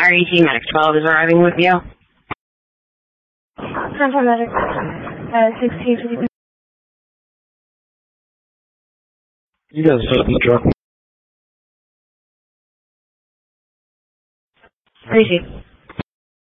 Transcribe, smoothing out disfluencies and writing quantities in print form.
RET Medic 12 is arriving with you. Contact Medic 16. You guys are the truck. Crazy.